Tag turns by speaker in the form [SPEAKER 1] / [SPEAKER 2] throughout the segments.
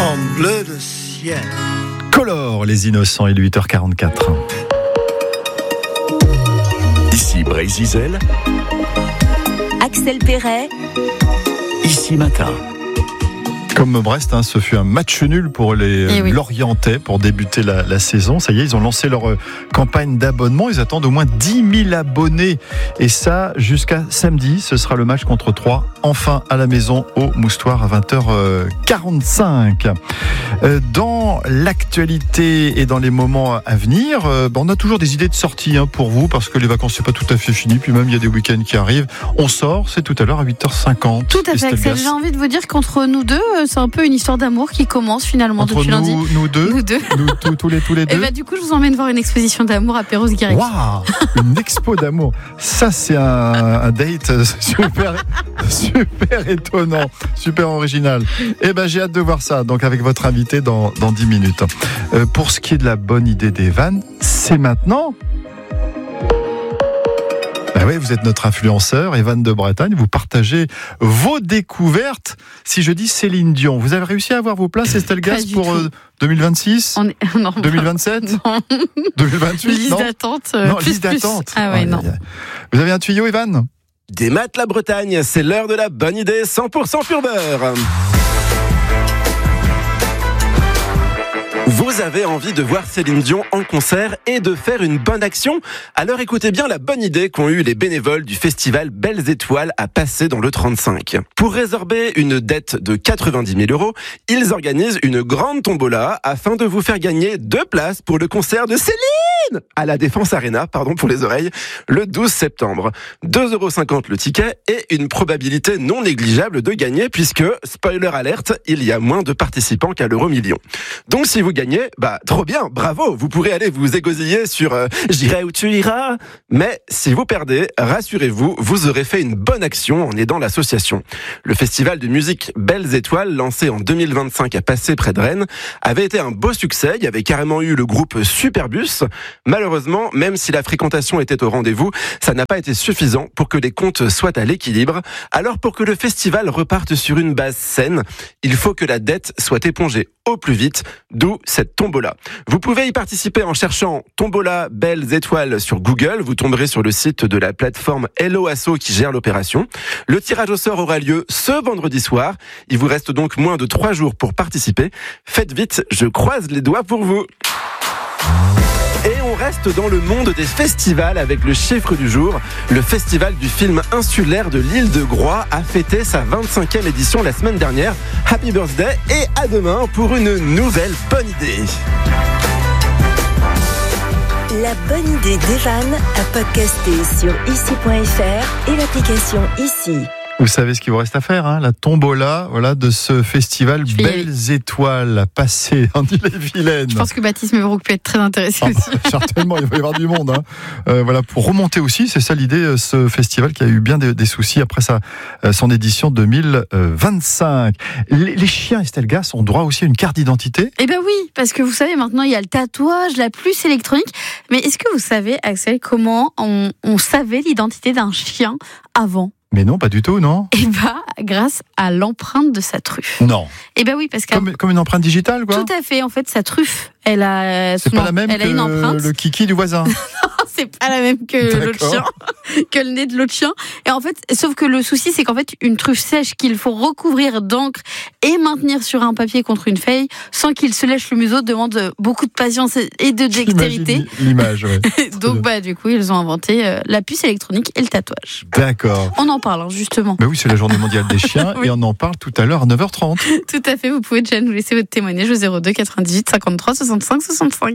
[SPEAKER 1] en bleu de ciel.
[SPEAKER 2] Color, les innocents, il est 8h44.
[SPEAKER 3] Ici Brésil,
[SPEAKER 4] Axel Perret,
[SPEAKER 3] ici Matin.
[SPEAKER 2] Comme Brest, ce fut un match nul pour les Lorientais pour débuter la saison. Ça y est, ils ont lancé leur campagne d'abonnement. Ils attendent au moins 10 000 abonnés. Et ça, jusqu'à samedi, ce sera le match contre Troyes, enfin à la maison au Moustoir à 20h45. Dans l'actualité et dans les moments à venir, on a toujours des idées de sortie pour vous, parce que les vacances, c'est pas tout à fait fini. Puis même, il y a des week-ends qui arrivent. On sort, c'est tout à l'heure à 8h50.
[SPEAKER 5] Tout à fait, Axel. J'ai envie de vous dire qu'entre nous deux, c'est un peu une histoire d'amour qui commence finalement
[SPEAKER 2] entre
[SPEAKER 5] depuis lundi.
[SPEAKER 2] Nous deux tous les deux.
[SPEAKER 5] Et du coup, je vous emmène voir une exposition d'amour à Perros-Guirec.
[SPEAKER 2] Waouh, une expo d'amour. Ça, c'est un date super étonnant, super original. J'ai hâte de voir ça. Donc, avec votre invité dans 10 minutes. Pour ce qui est de la bonne idée des vannes, c'est maintenant. Vous êtes notre influenceur, Evan de Bretagne. Vous partagez vos découvertes. Si je dis Céline Dion, vous avez réussi à avoir vos places, Estelle Gas, pour 2026 2027
[SPEAKER 5] Non.
[SPEAKER 2] 2028
[SPEAKER 5] Liste
[SPEAKER 2] non
[SPEAKER 5] d'attente.
[SPEAKER 2] Non,
[SPEAKER 5] plus.
[SPEAKER 2] liste d'attente.
[SPEAKER 5] Ah ouais, non.
[SPEAKER 2] Vous avez un tuyau, Evan?
[SPEAKER 6] Des maths la Bretagne, c'est l'heure de la bonne idée 100% pur beurre. Vous avez envie de voir Céline Dion en concert et de faire une bonne action? Alors écoutez bien la bonne idée qu'ont eu les bénévoles du festival Belles Étoiles à Passé dans le 35. Pour résorber une dette de 90 000 €, ils organisent une grande tombola afin de vous faire gagner 2 places pour le concert de Céline à la Défense Arena, pour les oreilles, le 12 septembre. 2,50 € le ticket et une probabilité non négligeable de gagner puisque, spoiler alerte, il y a moins de participants qu'à l'Euro-Million. Donc si vous gagnez, trop bien, bravo, vous pourrez aller vous égosiller sur J'irai où tu iras. Mais si vous perdez, rassurez-vous, vous aurez fait une bonne action en aidant l'association. Le festival de musique Belles Étoiles, lancé en 2025 à Passé près de Rennes, avait été un beau succès. Il y avait carrément eu le groupe Superbus. Malheureusement, même si la fréquentation était au rendez-vous, ça n'a pas été suffisant pour que les comptes soient à l'équilibre. Alors pour que le festival reparte sur une base saine, il faut que la dette soit épongée au plus vite, d'où cette tombola. Vous pouvez y participer en cherchant Tombola Belles Étoiles sur Google. Vous tomberez sur le site de la plateforme Hello Asso qui gère l'opération. Le tirage au sort aura lieu ce vendredi soir. Il vous reste donc moins de 3 jours pour participer. Faites vite, je croise les doigts pour vous. Et on reste dans le monde des festivals avec le chiffre du jour. Le festival du film insulaire de l'île de Groix a fêté sa 25e édition la semaine dernière. Happy birthday et à demain pour une nouvelle bonne idée.
[SPEAKER 4] la bonne idée d'Evan à podcaster sur ici.fr et l'application Ici.
[SPEAKER 2] Vous savez ce qu'il vous reste à faire, la tombola, de ce festival Belles Étoiles, passé en Ille-et-Vilaine.
[SPEAKER 5] Je pense que Baptiste Mevrouk peut être très intéressé aussi.
[SPEAKER 2] Certainement, il va y avoir du monde. Pour remonter aussi, c'est ça l'idée, ce festival qui a eu bien des soucis après son édition 2025. Les chiens, Estelle Gas, ont droit aussi à une carte d'identité?
[SPEAKER 5] Eh bien oui, parce que vous savez, maintenant il y a le tatouage, la puce électronique. Mais est-ce que vous savez, Axel, comment on savait l'identité d'un chien avant?
[SPEAKER 2] Mais non, pas du tout, non?
[SPEAKER 5] Grâce à l'empreinte de sa truffe.
[SPEAKER 2] Non.
[SPEAKER 5] Oui, parce que
[SPEAKER 2] comme une empreinte digitale, quoi.
[SPEAKER 5] Tout à fait. En fait, sa truffe, elle a.
[SPEAKER 2] C'est pas la même que
[SPEAKER 5] une empreinte.
[SPEAKER 2] Le kiki du voisin.
[SPEAKER 5] C'est pas la même que l'autre chien, que le nez de l'autre chien. Et en fait, sauf que le souci, c'est qu'en fait, une truffe sèche qu'il faut recouvrir d'encre et maintenir sur un papier contre une feuille, sans qu'il se lèche le museau, demande beaucoup de patience et de dextérité.
[SPEAKER 2] L'image, ouais.
[SPEAKER 5] Donc, du coup, ils ont inventé la puce électronique et le tatouage.
[SPEAKER 2] D'accord.
[SPEAKER 5] On en parle, justement.
[SPEAKER 2] Mais oui, c'est la journée mondiale des chiens et on en parle tout à l'heure à 9h30.
[SPEAKER 5] Tout à fait. Vous pouvez déjà nous laisser votre témoignage au 02 98 53 65 65.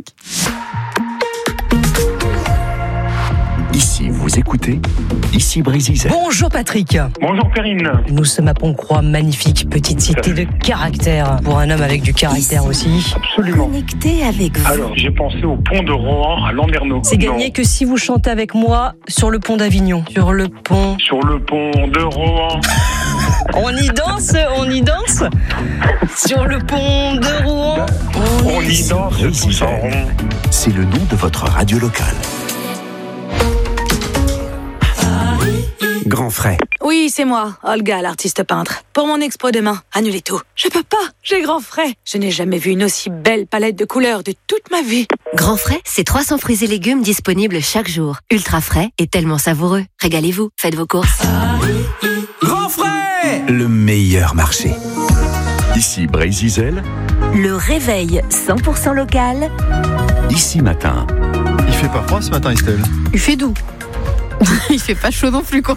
[SPEAKER 3] Ici, vous écoutez Ici Brésil.
[SPEAKER 7] Bonjour Patrick.
[SPEAKER 8] Bonjour Perrine.
[SPEAKER 7] Nous sommes à Pont-Croix, magnifique petite cité de caractère. Pour un homme avec du caractère aussi.
[SPEAKER 8] Absolument.
[SPEAKER 4] Connecté avec vous.
[SPEAKER 8] Alors, j'ai pensé au pont de Rohan à Landerneau.
[SPEAKER 7] C'est gagné que si vous chantez avec moi sur le pont d'Avignon. Sur le pont
[SPEAKER 8] de Rohan.
[SPEAKER 7] On y danse. Sur le pont de Rouen.
[SPEAKER 8] On y danse tous en rond.
[SPEAKER 3] C'est le nom de votre radio locale.
[SPEAKER 6] Grand Frais.
[SPEAKER 1] Oui, c'est moi, Olga, l'artiste peintre. Pour mon expo demain, annulez tout. Je peux pas, j'ai Grand Frais. Je n'ai jamais vu une aussi belle palette de couleurs de toute ma vie.
[SPEAKER 9] Grand Frais, c'est 300 fruits et légumes disponibles chaque jour. Ultra frais et tellement savoureux. Régalez-vous, faites vos courses.
[SPEAKER 3] Grand Frais, le meilleur marché. Ici Brésil,
[SPEAKER 4] Le réveil 100% local.
[SPEAKER 3] Ici Matin.
[SPEAKER 2] Il fait pas froid ce matin, Estelle?
[SPEAKER 5] Il fait doux. Il fait pas chaud non plus, quoi.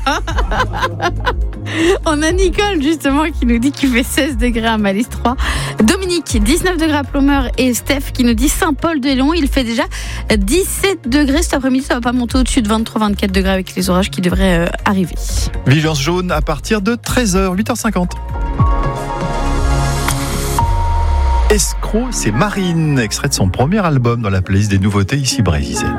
[SPEAKER 5] On a Nicole, justement, qui nous dit qu'il fait 16 degrés à Malice 3. Dominique, 19 degrés à Plomeur. Et Steph, qui nous dit Saint-Paul-de-Léon. Il fait déjà 17 degrés cet après-midi. Ça va pas monter au-dessus de 23-24 degrés avec les orages qui devraient arriver.
[SPEAKER 2] Vigilance jaune à partir de 13h, 8h50. Escroc, c'est Marine, extrait de son premier album dans la playlist des nouveautés ici Brésil.